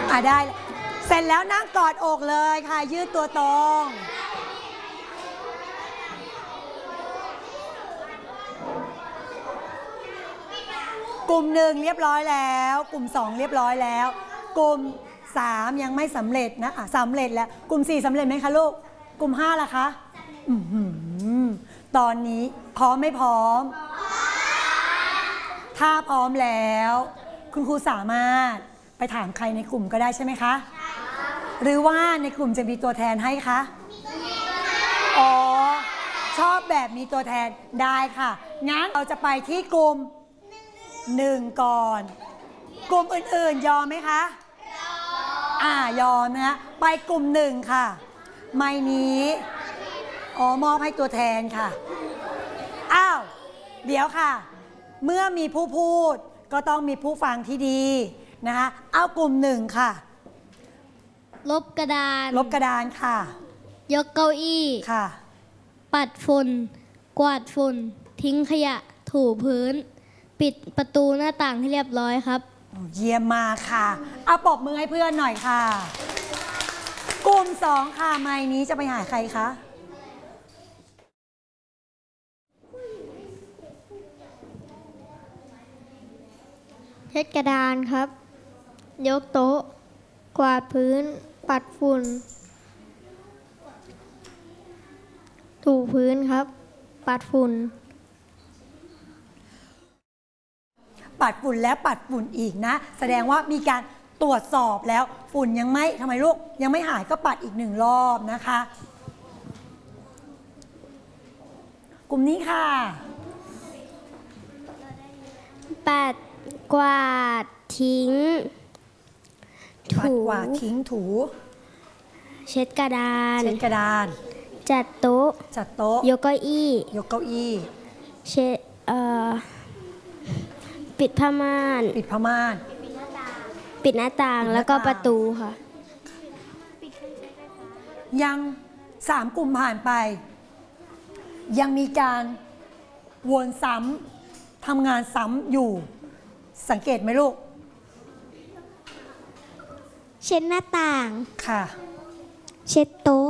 ได้เสร็จแล้วนั่งกอดอกเลยค่ะยืดตัวตรงกลุ่มหนึ่งเรียบร้อยแล้วกลุ่ม2เรียบร้อยแล้วกลุ่ม3ยังไม่สำเร็จนะสำเร็จแล้วกลุ่ม4สำเร็จไหมคะลูกกลุ่ม5ล่ะคะตอนนี้พร้อมไม่พร้อมถ้าพร้อมแล้วคุณครูสามารถไปถามใครในกลุ่มก็ได้ใช่ไหมคะหรือว่าในกลุ่มจะมีตัวแทนให้คะอ๋อชอบแบบมีตัวแทนได้ค่ะงั้นเราจะไปที่กลุ่ม1ก่อนกลุ่มอื่นๆยอมไหมคะยอมนะไปกลุ่ม1ค่ะไม้นี้มอบให้ตัวแทนค่ะเดี๋ยวค่ะเมื่อมีผู้พูดก็ต้องมีผู้ฟังที่ดีนะคะเอากลุ่ม1ค่ะลบกระดานค่ะยกเก้าอี้ค่ะปัดฝุ่นกวาดฝุ่นทิ้งขยะถูพื้นปิดประตูหน้าต่างให้เรียบร้อยครับเยี่ยมมากค่ะเอาปรบมือให้เพื่อนหน่อยค่ะกลุ่ม2ค่ะไมค์นี้จะไปหาใครคะเช็ดกระดานครับยกโต๊ะกวาดพื้นปัดฝุ่นถูพื้นครับปัดฝุ่นและปัดฝุ่นอีกนะแสดงว่ามีการตรวจสอบแล้วฝุ่นยังไม่ทำไมลูกยังไม่หายก็ปัดอีก1รอบนะคะกลุ่มนี้ค่ะปัดกวาดทิ้งถูเช็ดกระดานจัดโต๊ะยกเก้าอี้เช็ดปิดผ้าม่านปิดหน้าต่างแล้วก็ประตูค่ะยัง3กลุ่มผ่านไปยังมีการวนซ้ำทำงานซ้ำอยู่สังเกตไหมลูกเช็ดหน้าต่างค่ะเช็ดโต๊ะ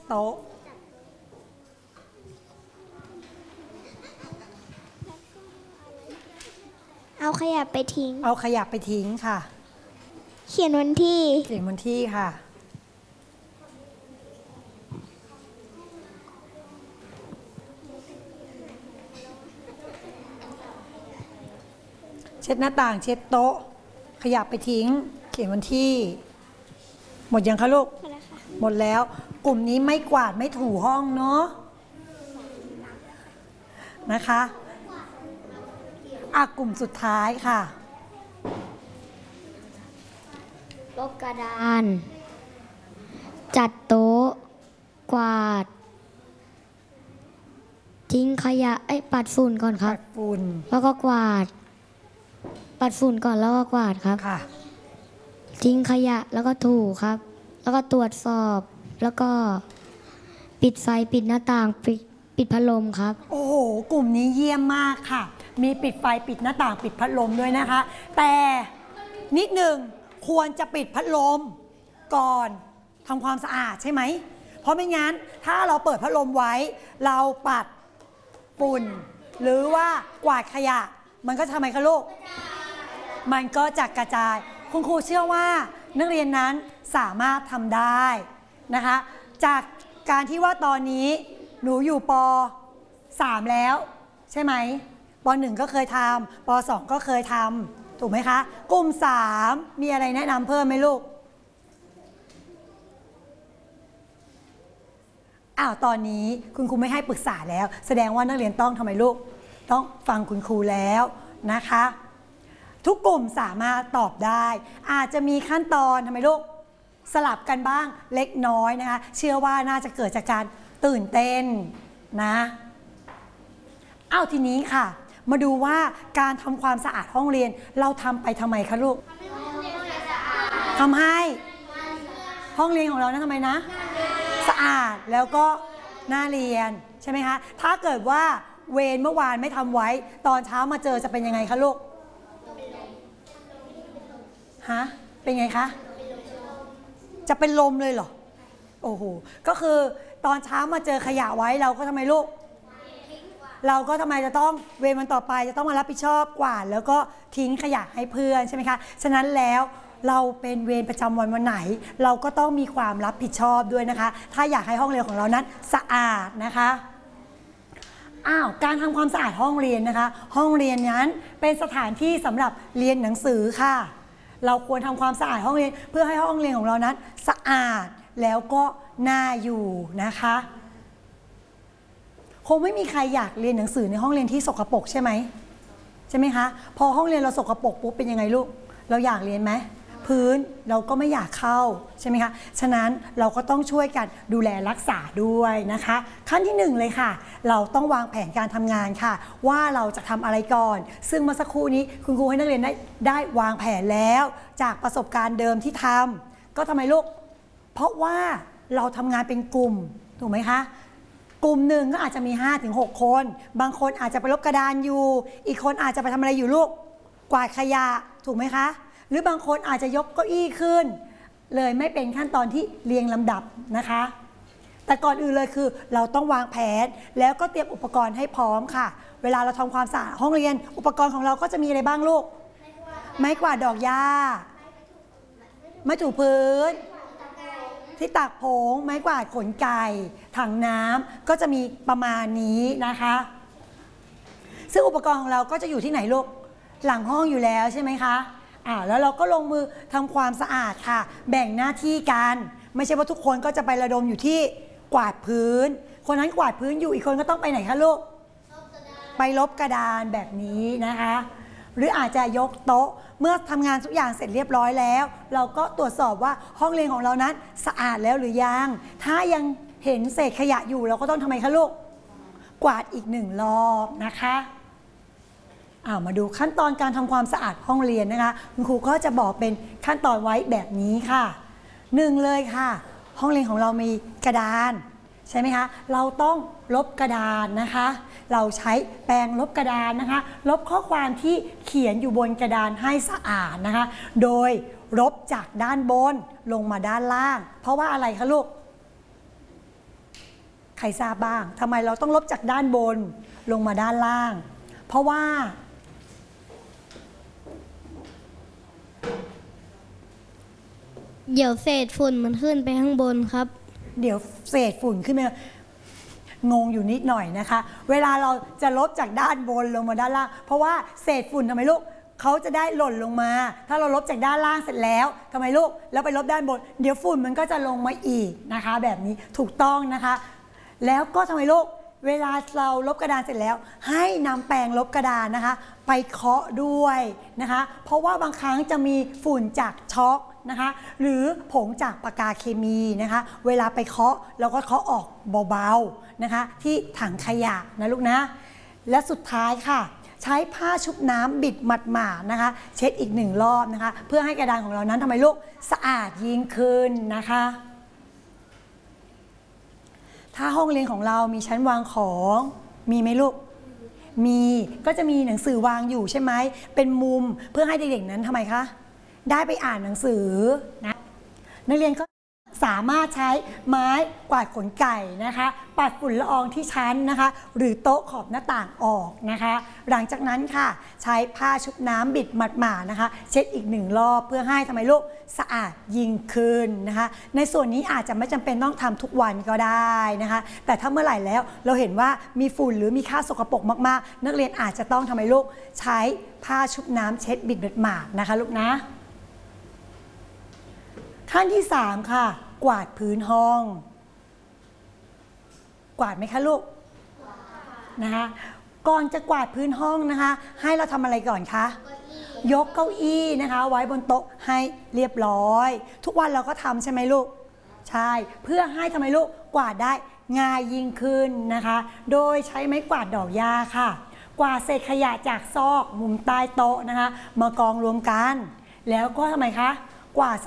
เอาขยะไปทิ้งค่ะเขียนวันที่ค่ะเช็ดหน้าต่างเช็ดโต๊ะขยะไปทิ้งเขียนวันที่หมดยังคะลูกหมดแล้วกลุ่มนี้ไม่กวาดไม่ถูห้องเนาะนะคะกลุ่มสุดท้ายค่ะลบกระดานจัดโต๊ะกวาดทิ้งขยะปัดฝุ่นก่อนครับปัดฝุ่นแล้วก็กวาดปัดฝุ่นก่อนแล้วก็กวาดครับทิ้งขยะแล้วก็ถูครับแล้วก็ตรวจสอบแล้วก็ปิดไฟปิดหน้าต่างปิดพัดลมครับโอ้โหกลุ่มนี้เยี่ยมมากค่ะมีปิดไฟปิดหน้าต่างปิดพัดลมด้วยนะคะแต่นิดหนึ่งควรจะปิดพัดลมก่อนทำความสะอาดใช่ไหมเพราะไม่งั้นถ้าเราเปิดพัดลมไว้เราปัดฝุ่นหรือว่ากวาดขยะมันก็ทำไมคะลูกมันก็จะกระจายคุณครูเชื่อว่านักเรียนนั้นสามารถทำได้นะคะจากการที่ว่าตอนนี้หนูอยู่ป.3 แล้วใช่ไหมป.1 ก็เคยทำป.2 ก็เคยทำถูกไหมคะกลุ่ม3มีอะไรแนะนำเพิ่มไหมลูกตอนนี้คุณครูไม่ให้ปรึกษาแล้วแสดงว่านักเรียนต้องทำไมลูกต้องฟังคุณครูแล้วนะคะทุกกลุ่มสามารถตอบได้อาจจะมีขั้นตอนทำไมลูกสลับกันบ้างเล็กน้อยนะคะเชื่อว่าน่าจะเกิดจากการตื่นเต้นนะทีนี้ค่ะมาดูว่าการทำความสะอาดห้องเรียนเราทำไปทำไมคะลูกทำให้ห้องเรียนของเรานะทำไมนะสะอาดแล้วก็น่าเรียนใช่ไหมคะถ้าเกิดว่าเวรเมื่อวานไม่ทำไว้ตอนเช้ามาเจอจะเป็นยังไงคะลูกเป็นไงคะจะเป็นลมเลยเหรอโอ้โหก็คือตอนเช้ามาเจอขยะไว้เราก็ทำไมลูกเราก็ทำไมจะต้องเวรวันต่อไปจะต้องมารับผิดชอบกวาดแล้วก็ทิ้งขยะให้เพื่อนใช่ไหมคะฉะนั้นแล้วเราเป็นเวรประจำวันไหนเราก็ต้องมีความรับผิดชอบด้วยนะคะถ้าอยากให้ห้องเรียนของเรานั้นสะอาดนะคะการทำความสะอาดห้องเรียนนะคะห้องเรียนนั้นเป็นสถานที่สำหรับเรียนหนังสือค่ะเราควรทำความสะอาดห้องเรียนเพื่อให้ห้องเรียนของเรานั้นสะอาดแล้วก็น่าอยู่นะคะคงไม่มีใครอยากเรียนหนังสือในห้องเรียนที่สกปรกใช่ไหมคะพอห้องเรียนเราสกปรกปุ๊บเป็นยังไงลูกเราอยากเรียนไหมพื้นเราก็ไม่อยากเข้าใช่ไหมคะฉะนั้นเราก็ต้องช่วยกันดูแลรักษาด้วยนะคะขั้นที่1เลยค่ะเราต้องวางแผนการทำงานค่ะว่าเราจะทำอะไรก่อนซึ่งเมื่อสักครู่นี้คุณครูให้นักเรียนได้วางแผนแล้วจากประสบการณ์เดิมที่ทำก็ทำไมลูกเพราะว่าเราทำงานเป็นกลุ่มถูกไหมคะกลุ่มหนึ่งก็อาจจะมี 5-6 คนบางคนอาจจะไปลบกระดานอยู่อีกคนอาจจะไปทำอะไรอยู่ลูกกวาดขยะถูกไหมคะหรือบางคนอาจจะยกเก้าอี้ขึ้นเลยไม่เป็นขั้นตอนที่เรียงลำดับนะคะแต่ก่อนอื่นเลยคือเราต้องวางแผนแล้วก็เตรียมอุปกรณ์ให้พร้อมค่ะเวลาเราทำความสะอาดห้องเรียนอุปกรณ์ของเราก็จะมีอะไรบ้างลูกไม้กวาดดอกหญ้าไม้ถูพื้นที่ตากผงไม้กวาดขนไก่ถังน้ำก็จะมีประมาณนี้นะคะซึ่งอุปกรณ์ของเราก็จะอยู่ที่ไหนลูกหลังห้องอยู่แล้วใช่ไหมคะแล้วเราก็ลงมือทำความสะอาดค่ะแบ่งหน้าที่กันไม่ใช่ว่าทุกคนก็จะไประดมอยู่ที่กวาดพื้นคนนั้นกวาดพื้นอยู่อีกคนก็ต้องไปไหนคะลูกไปลบกระดานแบบนี้นะคะหรืออาจจะยกโต๊ะเมื่อทำงานทุกอย่างเสร็จเรียบร้อยแล้วเราก็ตรวจสอบว่าห้องเรียนของเรานั้นสะอาดแล้วหรือยังถ้ายังเห็นเศษขยะอยู่เราก็ต้องทำไมคะลูกกวาดอีก1 รอบนะคะมาดูขั้นตอนการทำความสะอาดห้องเรียนนะคะคุณครูก็จะบอกเป็นขั้นตอนไว้แบบนี้ค่ะ1เลยค่ะห้องเรียนของเรามีกระดานใช่ไหมคะเราต้องลบกระดานนะคะเราใช้แปรงลบกระดานนะคะลบข้อความที่เขียนอยู่บนกระดานให้สะอาดนะคะโดยลบจากด้านบนลงมาด้านล่างเพราะว่าอะไรคะลูกใครทราบบ้างทำไมเราต้องลบจากด้านบนลงมาด้านล่างเพราะว่าเดี๋ยวเศษฝุ่นมันขึ้นไปข้างบนครับเดี๋ยวเศษฝุ่นขึ้นมางงอยู่นิดหน่อยนะคะเวลาเราจะลบจากด้านบนลงมาด้านล่างเพราะว่าเศษฝุ่นทำไมลูกเขาจะได้หล่นลงมาถ้าเราลบจากด้านล่างเสร็จแล้วทำไมลูกแล้วไปลบด้านบนเดี๋ยวฝุ่นมันก็จะลงมาอีกนะคะแบบนี้ถูกต้องนะคะแล้วก็ทำไมลูกเวลาเราลบกระดานเสร็จแล้วให้นำแปรงลบกระดานนะคะไปเคาะด้วยนะคะเพราะว่าบางครั้งจะมีฝุ่นจากช็อกนะคะหรือผงจากปากกาเคมีนะคะเวลาไปเคาะเราก็เคาะออกเบาๆนะคะที่ถังขยะนะลูกนะและสุดท้ายค่ะใช้ผ้าชุบน้ำบิดหมาดๆนะคะเช็ดอีก1 รอบนะคะเพื่อให้กระดานของเรานั้นทำไมลูกสะอาดยิ่งขึ้นนะคะถ้าห้องเรียนของเรามีชั้นวางของมีไหมลูกมีก็จะมีหนังสือวางอยู่ใช่ไหมเป็นมุมเพื่อให้เด็กๆนั้นทำไมคะได้ไปอ่านหนังสือนะนักเรียนก็สามารถใช้ไม้กวาดขนไก่นะคะปัดฝุ่นละอองที่ชั้นนะคะหรือโต๊ะขอบหน้าต่างออกนะคะหลังจากนั้นค่ะใช้ผ้าชุบน้ำบิดหมาดๆนะคะเช็ดอีก1 รอบเพื่อให้ทำไมลูกสะอาดยิ่งขึ้นนะคะในส่วนนี้อาจจะไม่จำเป็นต้องทำทุกวันก็ได้นะคะแต่ถ้าเมื่อไหร่แล้วเราเห็นว่ามีฝุ่นหรือมีค่าสกปรกมากๆนักเรียนอาจจะต้องทำไมลูกใช้ผ้าชุบน้ำเช็ดบิดหมาดๆนะคะลูกนะขั้นที่3ค่ะกวาดพื้นห้องกวาดไหมคะลูกนะคะก่อนจะกวาดพื้นห้องนะคะให้เราทำอะไรก่อนคะยกเก้าอี้นะคะไว้บนโต๊ะให้เรียบร้อยทุกวันเราก็ทำใช่ไหมลูกใช่เพื่อให้ทำไมลูกกวาดได้ง่ายยิ่งขึ้นนะคะโดยใช้ไม้กวาดดอกหญ้าค่ะกวาดเศษขยะจากซอกมุมใต้โต๊ะนะคะมากองรวมกันแล้วก็ทำไมคะกวาด